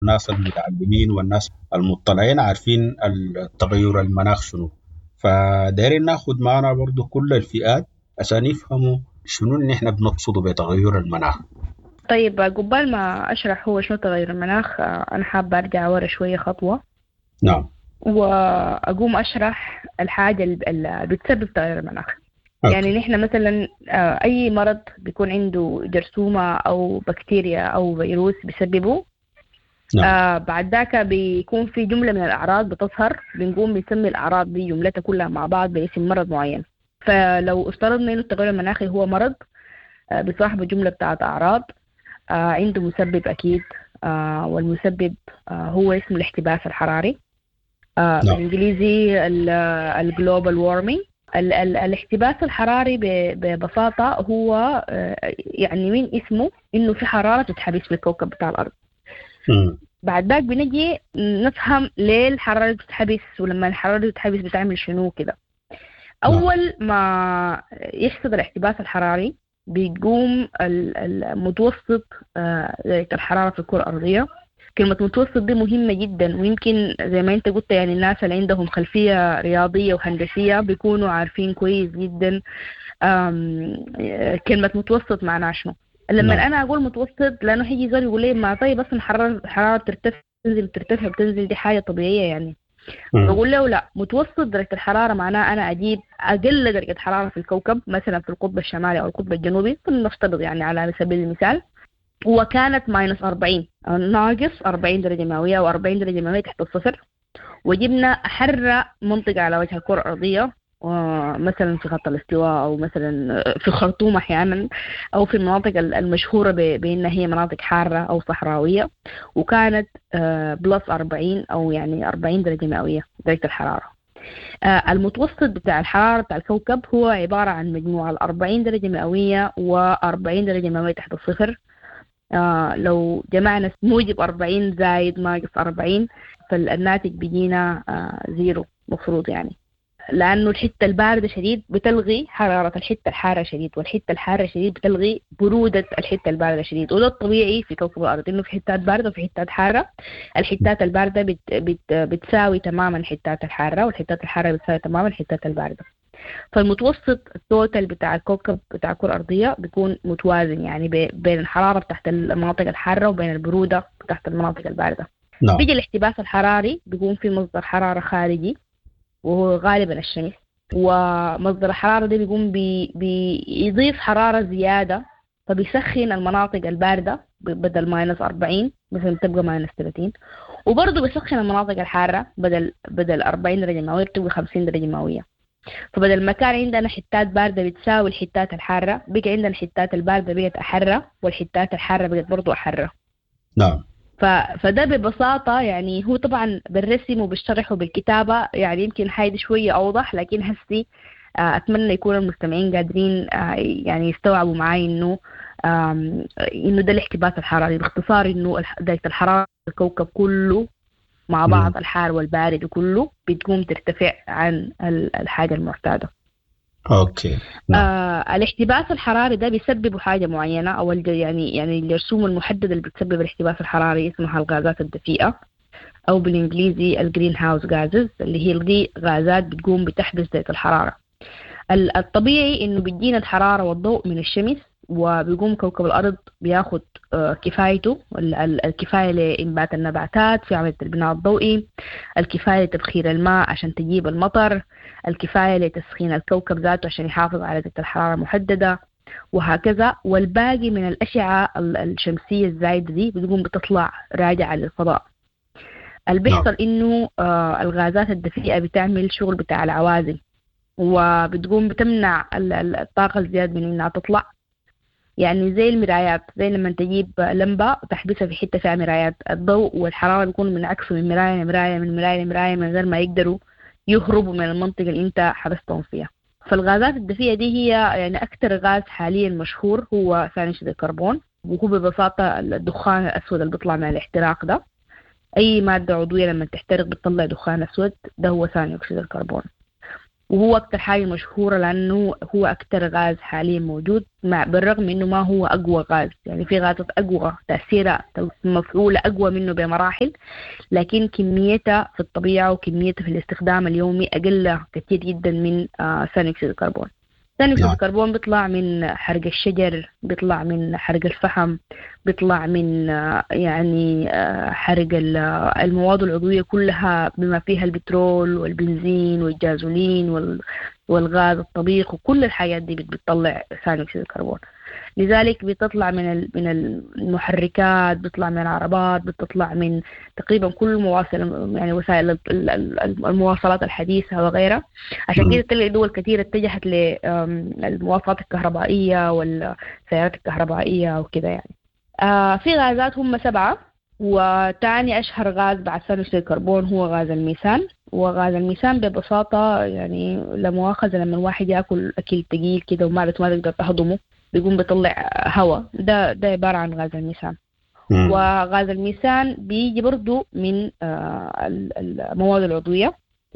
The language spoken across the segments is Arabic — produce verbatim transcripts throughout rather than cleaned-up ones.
الناس المتعلمين والناس المطلعين عارفين التغير المناخ شنو. فدايرين ناخد معنا برضو كل الفئات عشان يفهموا شنو اللي احنا بنقصده بتغير المناخ. طيب قبل ما أشرح هو شنو تغير المناخ، آه، أنا حابة أرجع ورا شوية خطوة نعم. وأقوم أشرح الحاجة اللي بتسبب تغير المناخ. اوكي. يعني نحن مثلا آه، أي مرض بيكون عنده جرثومة أو بكتيريا أو فيروس بيسببه. نعم. آه بعد ذاك بيكون في جملة من الأعراض بتظهر، بنقوم بنسمي الأعراض دي جملتها كلها مع بعض باسم مرض معين. فلو افترضنا إنه التغير المناخي هو مرض آه بصاحبه جملة بتاعت أعراض، آه عنده مسبب أكيد، آه والمسبب آه هو اسمه الاحتباس الحراري، آه نعم. بالإنجليزي الجلوبال وارمينج. الاحتباس الحراري ببساطة هو آه يعني من اسمه إنه في حرارة تتحبس في الكوكب بتاع الأرض. مم. بعد ذاك بنجي نفهم ليه الحرارة بتتحبس، ولما الحرارة بتتحبس بتعمل شنو كده. نعم. أول ما يحصل الاحتباس الحراري بيقوم المتوسط درجة الحرارة في الكرة الأرضية. كلمة متوسط دي مهمة جدا، ويمكن زي ما انت قلت يعني الناس اللي عندهم خلفية رياضية وهندسية بيكونوا عارفين كويس جدا كلمة متوسط معناها شنو. لما نعم. انا اقول متوسط لانه هيجي زول يقول لي ما طيب بس الحراره الحراره بترتفع تنزل بترتفع بتنزل دي حاجه طبيعيه يعني. مم. بقول له لا، متوسط درجه الحراره معناه انا اجيب اقل درجه حراره في الكوكب، مثلا في القطب الشمالي او القطب الجنوبي فلنفترض يعني على سبيل المثال، وكانت ماينس أربعين ناقص أربعين درجه مئويه او أربعين درجه مئويه تحت الصفر، وجبنا أحر منطقة على وجه الكرة الأرضية، مثلا في خط الاستواء أو مثلا في الخرطوم أحيانا، أو في المناطق المشهورة بأنها هي مناطق حارة أو صحراوية، وكانت بلس أربعين أو يعني أربعين درجة مئوية درجة الحرارة. المتوسط بتاع الحرارة بتاع الكوكب هو عبارة عن مجموعة الأربعين درجة مئوية وأربعين درجة مئوية تحت الصفر. آه لو جمعنا موجب أربعين زائد ناقص أربعين فالناتج بيجينا آه زيرو مفروض يعني، لأنه الحتة الباردة شديد بتلغي حرارة الحتة الحارة شديد، والحتة الحارة شديد بتلغي برودة الحتة الباردة شديد. وده الطبيعي في كوكب الأرض، إنه في حتات باردة وفي حتات حارة. الحتات الباردة بت بت بتساوي تماما الحتات الحارة، والحتات الحارة بتساوي تماما الحتات الباردة. فالمتوسط التوتال بتاع الكوكب بتاع الكرة الأرضية بيكون متوازن يعني بين الحرارة تحت المناطق الحارة وبين البرودة تحت المناطق الباردة. نعم. بيجي الاحتباس الحراري بيكون في مصدر حرارة خارجي وهو غالبا الشمس، ومصدر الحرارة ده بيقوم بي بيضيف حرارة زيادة فبيسخن المناطق الباردة بدل ماينس أربعين مثلا تبقى ماينس ثلاثين، وبرضه بيسخن المناطق الحارة بدل بدل أربعين درجة مئوية بتبقى خمسين درجة مئوية. فبدل ما كان عندنا حتات باردة بتساوي الحتات الحارة، بقى عندنا الحتات الباردة بقت أحرة والحتات الحارة بقت برضو أحرة. نعم. ف... فده ببساطة يعني هو طبعا بالرسم وبالشرح وبالكتابة يعني يمكن حاجة شوية أوضح، لكن هسي آه، أتمنى يكون المستمعين قادرين آه، يعني يستوعبوا معي إنه آم، إنه ده الاحتباس الحراري باختصار، إنه الح- درجة الحرارة الكوكب كله مع مم. بعض الحار والبارد وكله بتقوم ترتفع عن ال- الحاجة المعتادة. اوكي. نعم. آه الاحتباس الحراري ده بيسبب حاجة معينة، أو الج- يعني يعني الجرثومة المحددة اللي بتسبب الاحتباس الحراري اسمها الغازات الدفيئة، أو بالإنجليزي الجرين هاوس غازز، اللي هي الغي غازات بتقوم بتحبس درجة الحرارة. ال- الطبيعي إنه بيجينا الحرارة والضوء من الشمس، وبيقوم كوكب الأرض بياخد آه، كفايته، ال- ال- الكفاية لإنبات النباتات في عملية البناء الضوئي، الكفاية لتبخير الماء عشان تجيب المطر، الكفاية لتسخين الكوكب ذاته عشان يحافظ على درجة الحرارة المحددة، وهكذا. والباقي من الأشعة ال- الشمسية الزايدة دي بتقوم بتطلع راجعة للفضاء. اللي نعم. بيحصل إنه آه، الغازات الدفيئة بتعمل شغل بتاع العوازل، وبتقوم بتمنع ال- ال- الطاقة الزيادة من إنها تطلع. يعني زي المرايات، زي لما تجيب لمبة وتحبسها في حتة فيها مرايات، الضوء والحرارة بيكونوا منعكسوا من مراية لمراية من مراية لمراية من غير ما يقدروا يهربوا من المنطقة اللي انت حبستهم فيها. فالغازات الدفيئة دي هي يعني أكثر غاز حاليا مشهور هو ثاني أكسيد الكربون، وهو ببساطة الدخان الأسود اللي بيطلع من الاحتراق ده. أي مادة عضوية لما تحترق بتطلع دخان أسود، ده هو ثاني أكسيد الكربون. وهو أكتر حاجة مشهورة لأنه هو أكتر غاز حاليا موجود، مع بالرغم إنه ما هو أقوى غاز. يعني في غازات أقوى تأثيرها مفعولة أقوى منه بمراحل، لكن كميتها في الطبيعة وكميتها في الاستخدام اليومي أقل كثير جدا من ثاني أكسيد الكربون. ثاني أكسيد الكربون بيطلع من حرق الشجر، بيطلع من حرق الفحم، بيطلع من يعني حرق المواد العضوية كلها بما فيها البترول والبنزين والجازولين والغاز الطبيخ، وكل الحاجات دي بتطلع ثاني أكسيد الكربون. لذلك بتطلع من من المحركات، بتطلع من العربات، بتطلع من تقريبا كل مواصل يعني وسائل المواصلات الحديثة وغيرها. عشان كده تلاقي دول كثيرة اتجهت للمواصلات الكهربائية والسيارات الكهربائية وكده. يعني آه في غازات هم سبعة، وتاني أشهر غاز بعد ثاني أكسيد الكربون هو غاز الميثان. وغاز الميثان ببساطة يعني لا مؤاخذة لما الواحد يأكل أكل تقيل كده ومعدته ما تقدر تهضمه بيقوم بيطلع هواء، ده ده عبارة عن غاز الميثان. وغاز الميثان بيجي برضو من آه المواد العضوية،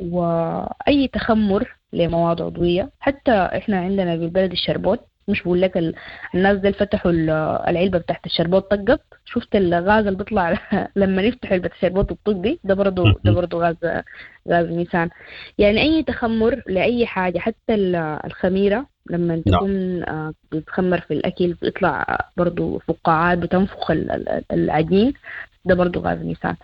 وأي تخمر لمواد عضوية. حتى إحنا عندنا بالبلد الشربوت، مش بقول لك الناس دي فتحوا العلبة بتاعت الشربوت طقت، شفت الغاز اللي بيطلع لما نفتح علبة الشربوت الطق دي، ده برضو ده برضو غاز غاز ميثان. يعني أي تخمر لأي حاجة، حتى الخميرة لما تكون بتخمر في الأكل بيطلع برضو فقاعات بتنفخ العجين، ده برضو غاز ميثان.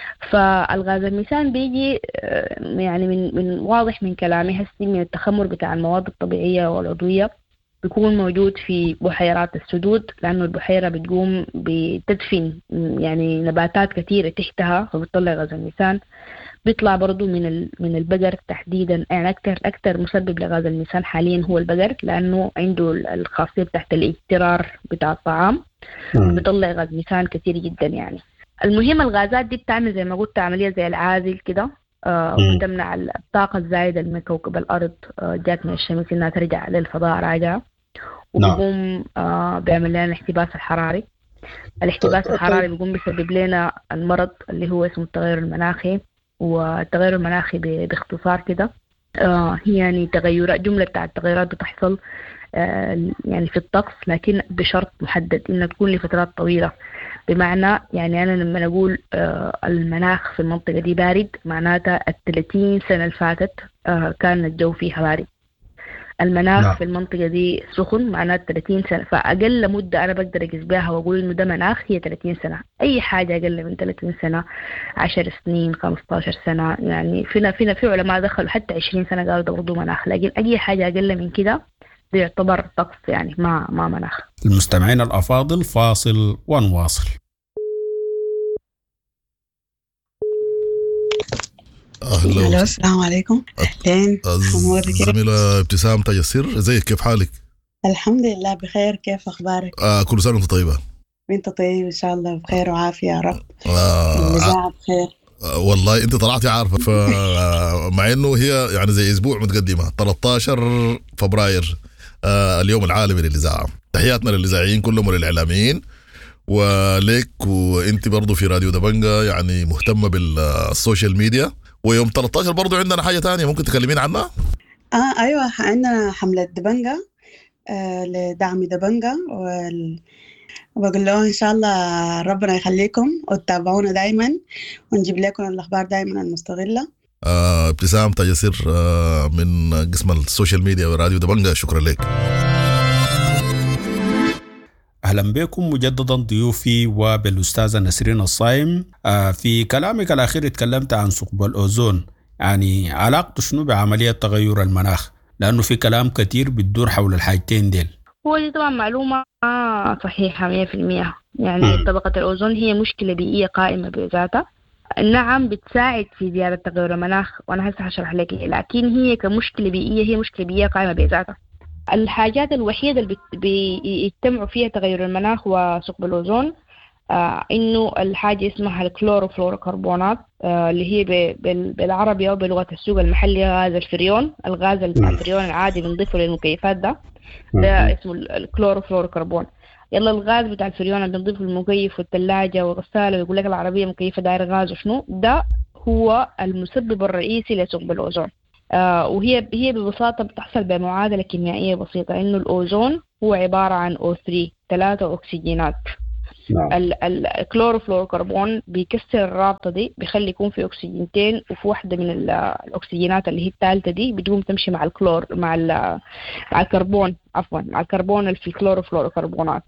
فالغاز الميثان بيجي يعني من من واضح من كلامي هسي من التخمر بتاع المواد الطبيعية والعضوية، بيكون موجود في بحيرات السدود، لأنه البحيرة بتقوم بتدفن يعني نباتات كثيرة تحتها فبتطلع غاز الميثان. بيطلع برضو من من البقر تحديدا، يعني أكثر أكثر مسبب لغاز الميثان حاليا هو البقر، لأنه عنده الخاصية بتاعت الاجترار بتاع الطعام، بيطلع غاز ميثان كثير جدا. يعني المهم الغازات دي بتعمل زي ما قلت عملية زي العازل كده، آه وبتمنع الطاقة الزايدة من كوكب الأرض آه جات من الشمس إنها ترجع للفضاء راجعة، وبيقوم آه بيعمل لنا الاحتباس الحراري. الاحتباس الحراري بيقوم بيسبب لنا المرض اللي هو اسمه التغير المناخي. والتغير المناخي باختصار كده آه يعني تغيرات، جملة بتاع التغيرات بتحصل آه يعني في الطقس، لكن بشرط محدد إنها تكون لفترات طويلة. بمعنى يعني أنا لما نقول آه المناخ في المنطقة دي بارد، معناتها الثلاثين سنة اللي فاتت آه كان الجو فيها بارد. المناخ لا. في المنطقة دي سخن، معناتها ثلاثين سنة. فأقل مدة أنا بقدر أقيس بها وأقول إنه ده مناخ هي ثلاثين سنة. أي حاجة أقل من ثلاثين سنة، عشر سنين، خمسة عشر سنة، يعني فينا فينا في علماء دخلوا حتى عشرين سنة قالوا ده برضو مناخ. لكن أي حاجة أقل من كده ده يعتبر طقس، يعني ما ما مناخ. المستمعين الأفاضل، فاصل ونواصل. أهلا، السلام عليكم. أهلين زميلة ابتسام تاج السر، ازيك؟ كيف حالك؟ الحمد لله بخير، كيف أخبارك؟ آه كل سنة وانت طيبة. وانت طيب إن شاء الله بخير وعافية يا رب. آه الإذاعة بخير. آه والله انت طلعتي عارفة، فمع انه هي يعني زي اسبوع متقدمة، ثلاثة عشر فبراير آه اليوم العالمي للإذاعة. تحياتنا للإذاعيين كلهم وللإعلاميين وليك، وانت برضو في راديو دبنجة يعني مهتمة بالسوشيال ميديا. ويوم ثلاثة عشر برضو عندنا حاجة تانية ممكن تكلمين عنها؟ آه أيوة، عندنا حملة دبنجة آه لدعم دبنجة، وال... وبقول له إن شاء الله ربنا يخليكم وتتابعونا دايما ونجيب لكم الأخبار دايما المستغلة. آه ابتسام تاج السر آه من قسم السوشيال ميديا وراديو دبنجة، شكرا لك. أهلا بكم مجددا ضيوفي وبالأستاذة نسرين الصايم. في كلامك الأخير تكلمت عن ثقب الأوزون، يعني علاقته شنو بعملية تغير المناخ؟ لأنه في كلام كتير بتدور حول الحاجتين ديل. هو دي طبعا معلومة صحيحة مية في المية. يعني م. طبقة الأوزون هي مشكلة بيئية قائمة بذاتها، نعم بتساعد في زيادة تغير المناخ، وأنا هسه هشرح لك، لكن هي كمشكلة بيئية هي مشكلة بيئية قائمة بذاتها. الحاجات الوحيدة اللي بيجتمعوا فيها تغير المناخ وثقب الأوزون آه إنه الحاجة اسمها الكلوروفلوروكربونات آه اللي هي بالعربي أو بلغة السوق المحلية غاز الفريون. الغاز الفريون العادي بنضيفه للمكيفات ده ده اسمه الكلوروفلوروكربون. يلا الغاز بتاع الفريون اللي بنضيفه للمكيف والثلاجة والغسالة ويقول لك العربية مكيفة داير غاز وشنو ده، هو المسبب الرئيسي لثقب الأوزون. آه وهي هي ببساطة بتحصل بمعادلة كيميائية بسيطة، إنه الأوزون هو عبارة عن أو ثلاثة ثلاثة أكسجينات. نعم. الكلوروفلوروكربون بيكسر الرابطة دي، بيخلي يكون في أكسجينتين، وفي واحدة من الأكسجينات اللي هي الثالثة دي بتقوم تمشي مع الكلور مع مع الكربون عفوا مع الكربون اللي في الكلوروفلوروكربونات.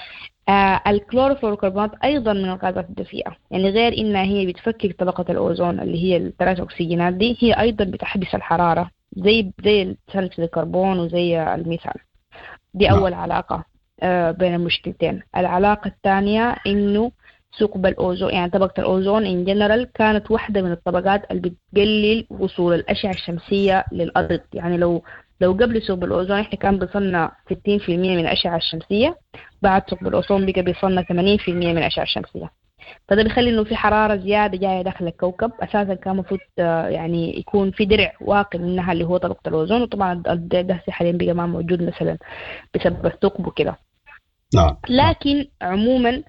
آه الكلوروفلوروكربونات أيضا من الغازات الدفيئة، يعني غير إنها هي بتفكك طبقة الأوزون اللي هي الثلاث أكسجينات دي، هي أيضا بتحبس الحرارة زي زي ثاني أكسيد الكربون وزي الميثان. دي أول نعم. علاقة آه بين المشكلتين. العلاقة الثانية إنه ثقب الأوزون، يعني طبقة الأوزون إن جنرال كانت واحدة من الطبقات اللي بتقلل وصول الأشعة الشمسية للأرض. يعني لو لو قبل ثقب الأوزون إحنا كان بيصلنا ستين في المية من الأشعة الشمسية، بعد ثقب الأوزون بقى بيصلنا ثمانين في المية من الأشعة الشمسية. فده بيخلي إنه في حرارة زيادة جاية داخل الكوكب. أساسا كان مفروض يعني يكون في درع واقي منها اللي هو طبقة الأوزون، وطبعا الدرع ده حاليا بقى ما موجود مثلا بسبب الثقب وكده. نعم. لكن عموما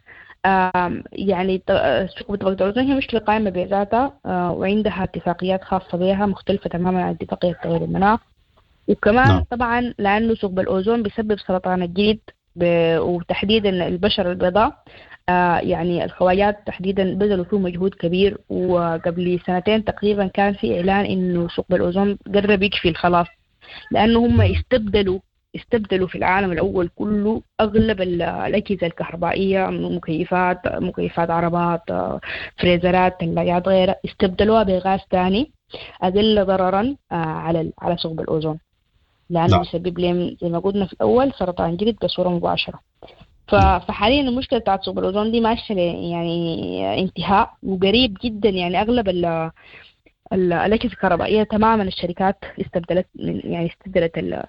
يعني ثقب طبقة الأوزون هي مشكلة قائمة بذاتها، وعندها اتفاقيات خاصة بها مختلفة تماما عن اتفاقية تغير المناخ. وكمان نعم. طبعا لأنه ثقب الأوزون بيسبب سرطان الجلد، وتحديدا البشرة البيضاء، آه يعني الخواجات تحديدا بذلوا فيه مجهود كبير. وقبل سنتين تقريبا كان في إعلان إنه ثقب الأوزون قرب يكفي الخلاص، لأنه هم استبدلوا استبدلوا في العالم الأول كله أغلب الأجهزة الكهربائية، مكيفات مكيفات عربات فريزرات ثلاجات غيرها، استبدلوها بغاز ثاني أقل ضررا على على ثقب الأوزون، لأنه يسبب لهم زي ما قلنا في الأول سرطان جلد بصورة مباشرة. فحاليا المشكلة بتاعت ثقب الأوزون دي ماشية يعني انتهاء وقريب جدا. يعني أغلب ال الأجهزة الكهربائية تماما الشركات استبدلت يعني استبدلت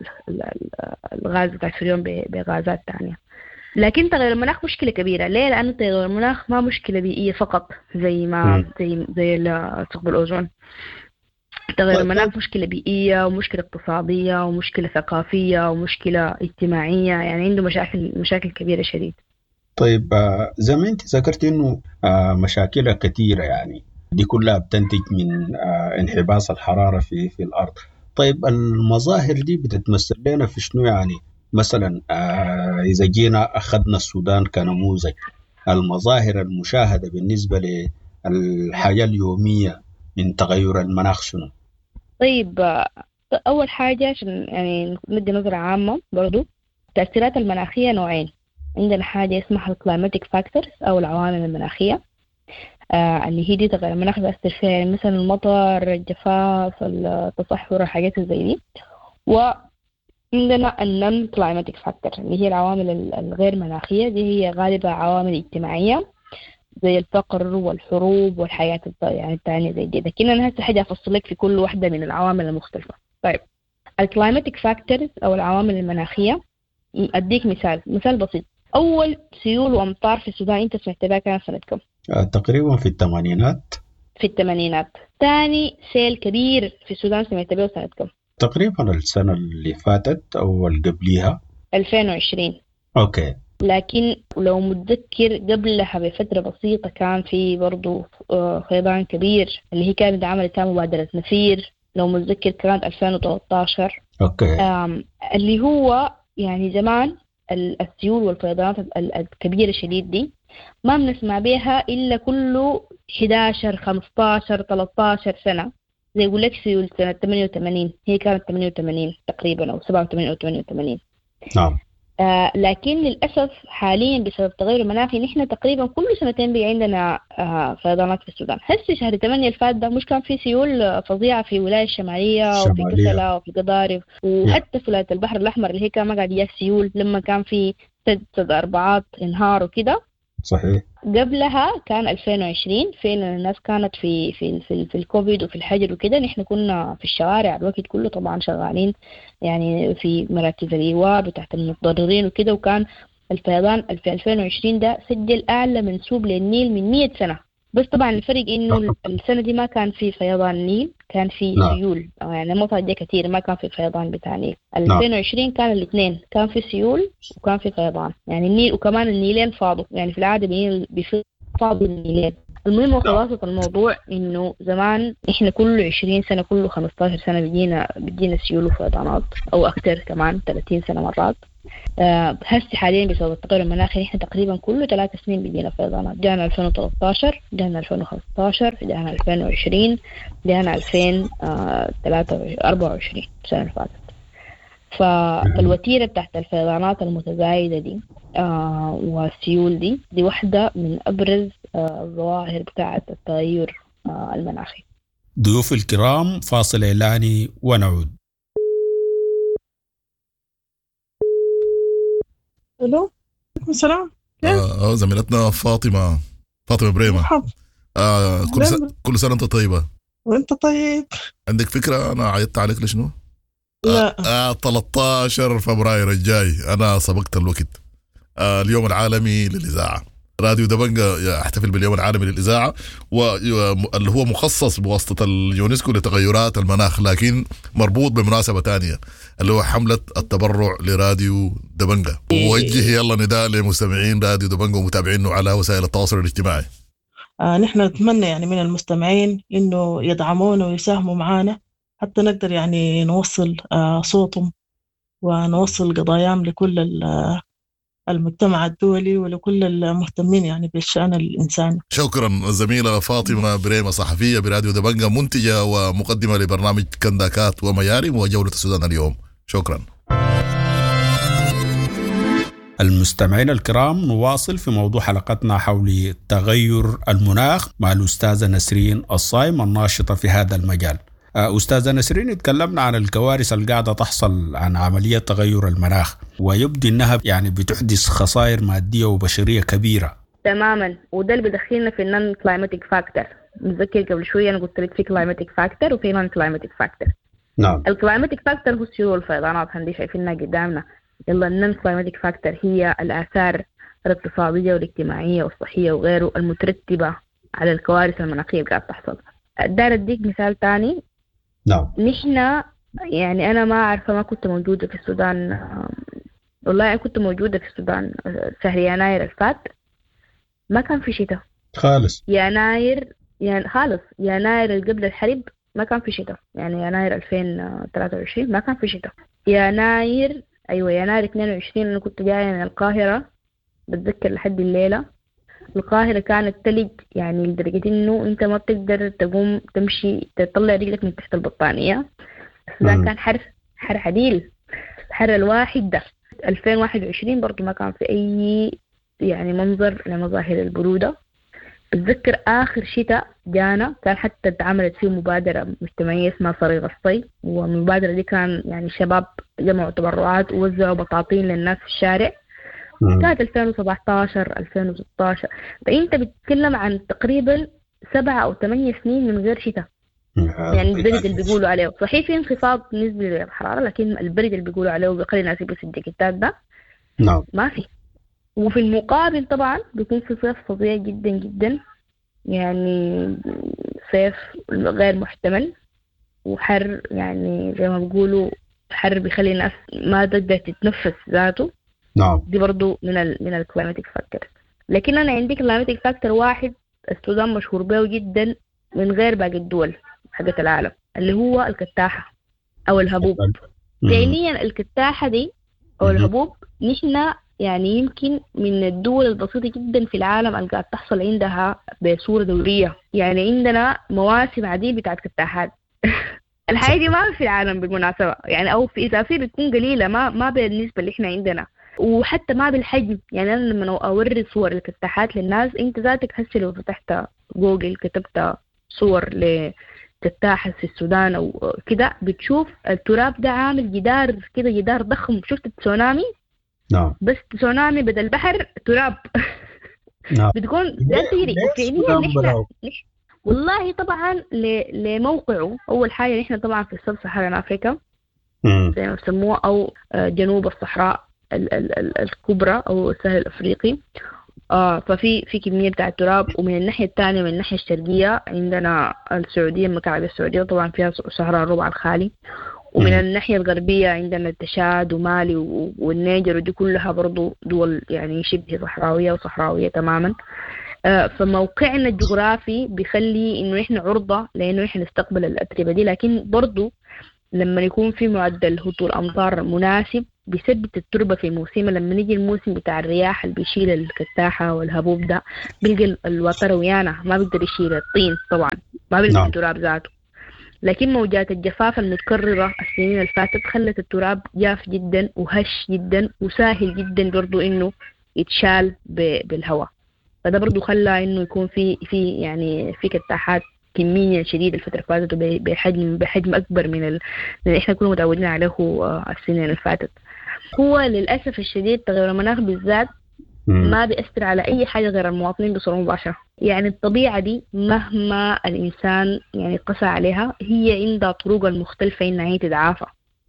الغاز بتاع الفريون بغازات ثانية. لكن تغير المناخ مشكلة كبيرة. ليه؟ لأنه تغير المناخ ما مشكلة بيئية فقط زي ما زي زي ثقب الأوزون. تغير المناخ مشكلة بيئية ومشكلة اقتصادية ومشكلة ثقافية ومشكلة اجتماعية، يعني عنده مشاكل مشاكل كبيرة شديد. طيب زي ما انت ذكرت انه مشاكلها كثيرة، يعني دي كلها بتنتج من انحباس الحرارة في في الأرض. طيب المظاهر دي بتتمثل لنا في شنو؟ يعني مثلا إذا جينا أخذنا السودان كنموذج، المظاهر المشاهدة بالنسبة للحياة اليومية من تغير المناخ شنو؟ طيب أول حاجة عشان يعني ندي نظرة عامة برضو، التأثيرات المناخية نوعين. عندنا حاجة اسمها الكلايماتيك فاكتورز أو العوامل المناخية، آه اللي هي دي تغير المناخ بيأثر فيها، يعني مثلا المطر، الجفاف، التصحر، الحاجات زي دي. وعندنا النون كلايماتيك فاكتور اللي هي العوامل الغير مناخية، دي هي غالبا عوامل اجتماعية زي الفقر والحروب والحياة يعني الثانية زي دي. لكن أنا هسه حاجة أفصلك في كل واحدة من العوامل المختلفة. طيب الكلايماتيك فاكتورز أو العوامل المناخية، أديك مثال مثال بسيط. أول سيول وأمطار في السودان أنت سمعت بها كانت سنة كم؟ آه تقريبا في الثمانينات. في الثمانينات. ثاني سيل كبير في السودان سمعت بها سنة كم؟ تقريبا السنة اللي فاتت أو اللي قبليها ألفين وعشرين. أوكي. لكن لو متذكر قبلها بفترة بسيطة كان في برضو فيضان كبير اللي هي كانت عملت مبادرة نفير، لو متذكر كانت ألفين وثلاثة عشر. أوكي. اللي هو يعني زمان السيول والفيضانات الكبيرة شديد دي ما بنسمع بيها إلا كله إحدى عشر خمسة عشر ثلاثة عشر سنة. زي يقول لك سيول سنة ثمانية وثمانين، هي كانت ثمانية وثمانين تقريبا أو سبعة وثمانين أو ثمانية وثمانين. نعم. آه لكن للأسف حاليا بسبب تغير المناخي نحن تقريبا كل سنتين بي عندنا آه فيضانات في السودان. هسه شهر ثمانية الفات ده مش كان في سيول فظيعة في ولاية الشمالية وفي كسلة وفي قضارف، وحتى في ولاية البحر الأحمر اللي هي كان ما قاعد يجي سيول لما كان في سد سد أربعات انهار وكده. صحيح. قبلها كان ألفين وعشرين فعلا الناس كانت في في في, في الكوفيد وفي الحجر وكده، نحن كنا في الشوارع الوقت كله طبعا شغالين يعني في مراكز الإيواء بتاعت المتضررين وكده. وكان الفيضان في ألفين وعشرين ده سجل أعلى منسوب للنيل من مية سنة. بس طبعا الفرق إنه السنة دي ما كان في فيضان نيل، كان في سيول يعني مطر دي كتير، ما كان في فيضان بتاع نيل. ألفين وعشرين كان الاثنين، كان في سيول وكان في فيضان يعني النيل، وكمان النيلين فاضوا. يعني في العادة بيفيض فاضوا النيلين المهم وخلاصة الموضوع إنه زمان إحنا كل عشرين سنة كل خمستاشر سنة بيجينا بيجينا سيول وفيضانات أو أكثر كمان ثلاثين سنة مرات. أه هسه حاليا بسبب التغير المناخي إحنا تقريبا كل ثلاث سنين بيجينا فيضانات. جانا ألفين وثلاثة عشر، جانا ألفين وخمستاشر، جانا ألفين وعشرين، جانا ألفين وأربعة وعشرين السنة اللي فاتت. فالوتيرة تحت الفيضانات المتزايدة دي آه والسيول دي دي واحدة من أبرز آه الظواهر بتاعة التغير آه المناخي. ضيوف الكرام، فاصل إعلاني ونعود. الو، عليكم السلام. اه آه، زميلتنا فاطمه فاطمه بريمه. مرحبا. آه كل سنه كل سنه انت طيبه. وانت طيب. عندك فكره انا عيطت عليك لشنو؟ لا. آه, آه ثلاثة عشر فبراير الجاي انا سبقت الوقت. آه اليوم العالمي للاذاعه. راديو دبنجة يحتفل باليوم العالمي للإذاعة، واللي هو مخصص بواسطة اليونسكو لتغيرات المناخ، لكن مربوط بمناسبة تانية اللي هو حملة التبرع لراديو دبنجة. ووجه يلا نداء لمستمعين راديو دبنجة ومتابعينه على وسائل التواصل الاجتماعي. آه نحن نتمنى يعني من المستمعين إنه يدعمونا ويساهموا معنا حتى نقدر يعني نوصل آه صوتهم ونوصل قضاياهم لكل المجتمع الدولي ولكل المهتمين يعني بالشأن الإنساني. شكرا الزميلة فاطمة بريمة، صحفية براديو دبنجة، منتجة ومقدمة لبرنامج كنداكات وميارم وجولة السودان اليوم. شكرا. المستمعين الكرام، نواصل في موضوع حلقتنا حول تغير المناخ مع الأستاذة نسرين الصايم الناشطة في هذا المجال. أستاذة نسرين، تكلمنا عن الكوارث اللي قاعدة تحصل عن عملية تغير المناخ، ويبدو أنها يعني بتحدث خسائر مادية وبشرية كبيرة. تماما، وده اللي بدخلنا في النون كلايماتيك فاكتور. متذكر قبل شوية أنا قلت لك في كلايماتيك فاكتور وفي نون كلايماتيك فاكتور. نعم. الكلايماتيك فاكتور هو السيول والفيضانات هندي شايفينها قدامنا. يلا النون كلايماتيك فاكتور هي الآثار الاقتصادية والاجتماعية والصحية وغيره المترتبة على الكوارث المناخية اللي قاعدة تحصل. دار أديك مثال تاني. نعم. نحن يعني أنا ما عارفة، ما كنت موجودة في السودان، والله أنا كنت موجودة في السودان شهر يناير الفات، ما كان في شتاء خالص. يناير يعني خالص يناير قبل الحرب ما كان في شتاء، يعني يناير ألفين وثلاثة وعشرين ما كان في شتاء. يناير أيوة يناير اثنين وعشرين أنا كنت جاية من القاهرة، بتذكر لحد الليلة القاهرة كانت تلج، يعني لدرجة إنه أنت ما بتقدر تقوم تمشي تطلع رجلك من تحت البطانية. السودان كان حر حر عديل، الحر الواحد ده. ألفين وواحد وعشرين برضو ما كان في أي يعني منظر لمظاهر البرودة. بتذكر آخر شتاء جانا كان حتى اتعملت فيه مبادرة مجتمعية اسمها صريغ الصي، والمبادرة دي كان يعني شباب جمعوا تبرعات ووزعوا بطاطين للناس في الشارع. كانت ألفين وسبعة عشر ألفين وستة عشر، فأنت بتتكلم عن تقريبا سبعة أو ثمانية سنين من غير شتاء. يعني البرد اللي بيقولوا عليه صحيح في انخفاض نسبي للحرارة، لكن البرد اللي بيقولوا عليه وبيخلي الناس يلبسوا الجاكيتات ده نعم ما في. وفي المقابل طبعا بيكون في صيف فظيع جدا جدا، يعني صيف غير محتمل وحر، يعني زي ما بيقولوا حر بيخلي الناس ما تقدر تتنفس ذاته. نعم. دي برضو من ال من الكلايماتيك فاكتور. لكن أنا عندي كلايماتيك فاكتور واحد السودان مشهور به جدا من غير باقي الدول حقت العالم، اللي هو الكتاحة أو الهبوب. فعليا الكتاحة دي أو الهبوب نحن يعني يمكن من الدول البسيطة جدا في العالم اللي قاعد تحصل عندها بصورة دورية. يعني عندنا مواسم عديد بتاعت كتاحات الحاجة دي ما في العالم بالمناسبة، يعني أو في إذا في بتكون قليلة، ما ما بالنسبة اللي إحنا عندنا، وحتى ما بالحجم. يعني أنا لما أوري صور الكتاحات للناس، أنت ذاتك هسه لو فتحت جوجل كتبت صور لكتاحة في السودان أو كده بتشوف التراب ده عامل جدار كده، جدار ضخم. شفت التسونامي؟ نعم. بس تسونامي بدل بحر تراب. نعم. بتكون ده تيري. وفعليا نحن والله طبعا لموقعه أول حاجة نحن طبعا في السب صحراء أفريقيا زي ما بسموه، أو جنوب الصحراء ال ال ال الكبرى أو السهل الأفريقي. آه ففي في كمية بتاع التراب. ومن الناحية الثانية من الناحية الشرقية عندنا السعودية، المملكة العربية السعودية طبعا فيها صحراء الربع الخالي. ومن الناحية الغربية عندنا التشاد ومالي والنيجر، ودي كلها برضو دول يعني شبه صحراوية وصحراوية تماما. فموقعنا الجغرافي بيخلي إنه إحنا عرضة لأنه إحنا نستقبل الأتربة دي. لكن برضو لما يكون في معدل هطول أمطار مناسب بيثبت التربة في موسمها. لما نيجي الموسم بتاع الرياح اللي بيشيل الكتاحة والهبوب ده بيلقى الوتر ويانا ما بيقدر يشيل الطين طبعا، ما بيلقى التراب ذاته. لكن موجات الجفاف المتكررة السنين اللي فاتت خلت التراب جاف جدا وهش جدا وسهل جدا برضو إنه يتشال بالهواء. فده برضو خلى إنه يكون في في يعني في كتاحات كمية شديدة الفترة اللي فاتت بحجم بحجم أكبر من ال... من إحنا كنا متعودين عليه السنين اللي فاتت. هو للأسف الشديد تغير المناخ بالذات ما بيأثر على أي حاجة غير المواطنين بصورة مباشرة. يعني الطبيعة دي مهما الإنسان يعني قسى عليها هي عندها طرق المختلفة إنها هي تدعافى.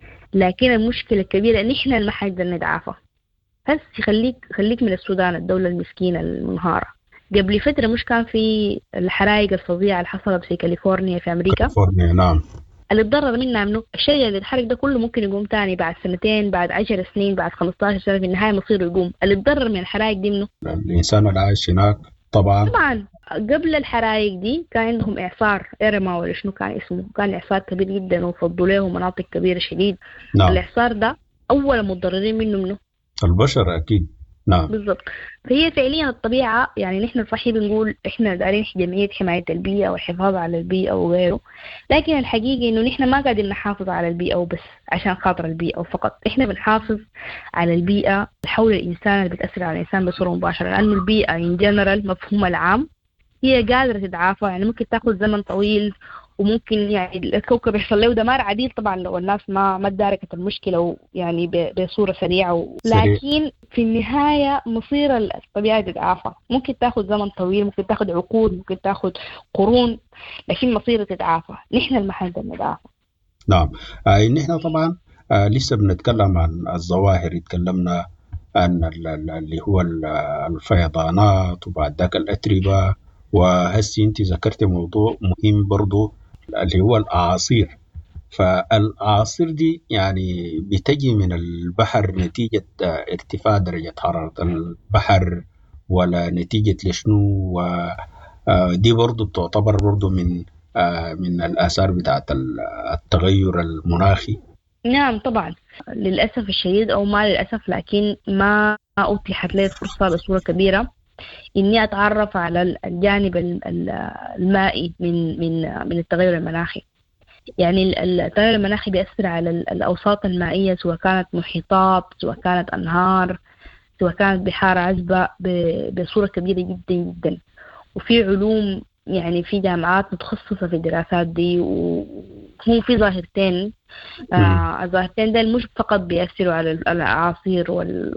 لكن المشكلة الكبيرة إن إحنا ما حنقدر نتعافى. بس خليك خليك من السودان الدولة المسكينة المنهارة. قبل فترة مش كان في الحرائق الفظيعة اللي حصلت في كاليفورنيا في أمريكا؟ كاليفورنيا نعم. اللي اتضرر منها منه الشيء اللي اتحرق ده كله ممكن يقوم تاني بعد سنتين، بعد عشر سنين، بعد خمستاشر سنة، في النهاية مصيره يقوم. اللي اتضرر من الحرائق دي منه الإنسان اللي عايش هناك. طبعا طبعا قبل الحرائق دي كان عندهم إعصار إيرما ولا شنو كان اسمه، كان إعصار كبير جدا وفضوا له مناطق كبيرة شديد. نعم. الإعصار ده أول متضررين منه منه البشر أكيد. نعم بالضبط. فهي فعليا الطبيعة يعني نحن صحيح بنقول إحنا دارين جمعية حماية البيئة والحفاظ على البيئة وغيره، لكن الحقيقة إنه نحن ما قاعدين نحافظ على البيئة وبس عشان خاطر البيئة وفقط. إحنا بنحافظ على البيئة حول الإنسان اللي بتأثر على الإنسان بصورة مباشرة، لأنه البيئة إن جنرال مفهوم العام هي قادرة تتعافى. يعني ممكن تأخذ زمن طويل وممكن يعني الكوكب يحصل له دمار عديد طبعا لو الناس ما ما تداركت المشكلة يعني بصورة سريعة، لكن في النهاية مصير الطبيعة تتعافى. ممكن تأخذ زمن طويل، ممكن تأخذ عقود، ممكن تأخذ قرون، لكن مصير تتعافى. نحن المحل نتعافى. نعم. آه نحن طبعا آه لسه بنتكلم عن الظواهر. اتكلمنا عن اللي هو الفيضانات وبعد ذاك الأتربة، وهسي انت ذكرت موضوع مهم برضو اللي هو الأعاصير. فالأعاصير دي يعني بتجي من البحر نتيجة ارتفاع درجة حرارة البحر ولا نتيجة لشنو، ودي برضو تعتبر برضو من من الآثار بتاعت التغير المناخي. نعم طبعا للأسف الشديد أو ما للأسف، لكن ما أتيحت لي فرصة بصورة كبيرة إني أتعرف على الجانب المائي من من من التغير المناخي. يعني التغير المناخي بيأثر على الأوساط المائية، سواء كانت محيطات، سواء كانت أنهار، سواء كانت بحار عذبة، بصورة كبيرة جدا جدا. وفي علوم يعني في جامعات متخصصة في الدراسات دي، وهو في ظاهرتين. آه الظاهرتين ده مش فقط بيأثروا على الأعاصير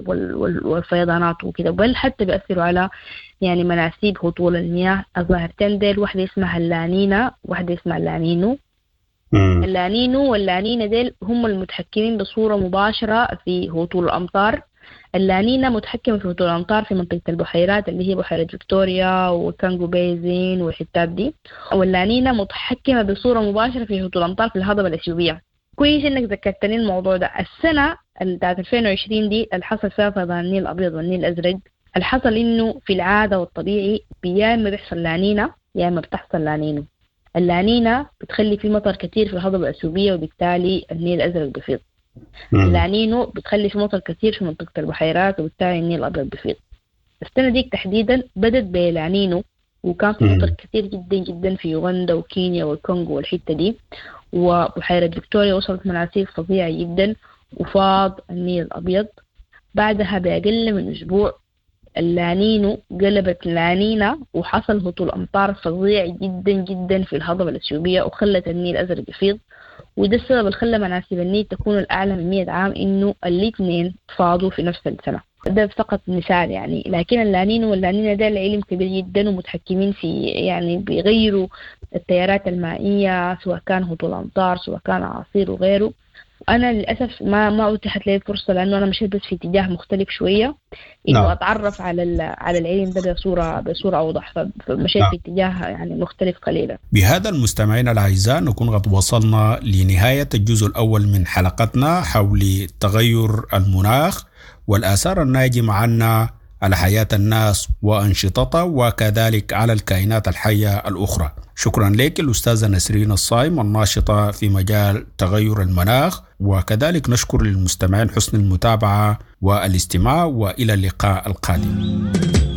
والفيضانات وكده، بل حتى بيأثروا على يعني مناسيب هطول المياه. الظاهرتين ديل واحدة اسمها اللانينا واحدة اسمها اللانينو. مم. اللانينو واللانينا ديل هم المتحكمين بصورة مباشرة في هطول الأمطار. اللانينا متحكمة في هطول الأمطار في منطقة البحيرات اللي هي بحيرة فيكتوريا وكانغو بيزين والحتات دي، واللانينا متحكمة بصورة مباشرة في هطول الأمطار في الهضبة الأثيوبية. كويس إنك ذكرتني الموضوع ده. السنة بتاعت ألفين وعشرين دي اللي حصل فيها فيضان النيل الأبيض والنيل الأزرق، اللي حصل إنه في العادة والطبيعي يا إما بيحصل لانينا يا إما بتحصل لانينو. اللانينا بتخلي في مطر كتير في الهضبة الأثيوبية وبالتالي النيل الأزرق بيفيض. اللانينو بتخلي في مطر كتير في منطقة البحيرات وبالتالي النيل الأبيض بيفيض. السنة دي تحديدا بدت بلانينو، وكان في مطر كتير جدا جدا في يوغندا وكينيا والكونغو والحتة دي، وبحيرة فيكتوريا وصلت مناسيب فظيعة جدا وفاض النيل الأبيض. بعدها بأقل من أسبوع اللانينو قلبت لانينا وحصل هطول أمطار فظيع جدا جدا في الهضبة الأثيوبية وخلت النيل الأزرق يفيض. وده السبب اللي خلى مناسيب النيل تكون الأعلى من مئة عام، إنه الاثنين فاضوا في نفس السنة. ده فقط مثال يعني. لكن اللانينو واللانينا ده العلم كبير جدا ومتحكمين في يعني بيغيروا التيارات المائية، سواء كان هطول أمطار سواء كان عصير وغيره. أنا للأسف ما ما أتيحت لي فرصة، لأنه أنا مشيت بس في اتجاه مختلف شوية إنه نعم. أتعرف على على العلم ده بصورة بصورة أوضح، فمشيت نعم. في اتجاه يعني مختلف قليلا. بهذا المستمعين الأعزاء نكون قد وصلنا لنهاية الجزء الأول من حلقتنا حول تغير المناخ والآثار الناجمة عنها على حياة الناس وأنشطتها وكذلك على الكائنات الحية الأخرى. شكرا لك الأستاذة نسرين الصايم الناشطة في مجال تغير المناخ، وكذلك نشكر للمستمعين حسن المتابعة والاستماع، وإلى اللقاء القادم.